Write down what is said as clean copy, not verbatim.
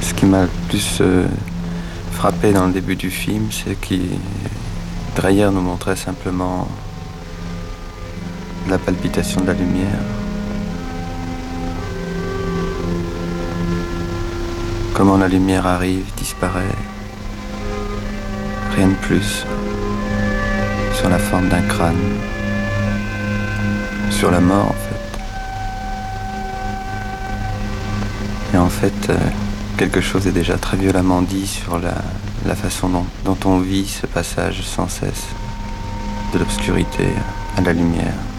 Ce qui m'a le plus frappé dans le début du film, c'est que Dreyer nous montrait simplement la palpitation de la lumière. Comment la lumière arrive, disparaît, rien de plus, sur la forme d'un crâne, sur la mort en fait. Et en fait, quelque chose est déjà très violemment dit sur la façon dont on vit ce passage sans cesse de l'obscurité à la lumière.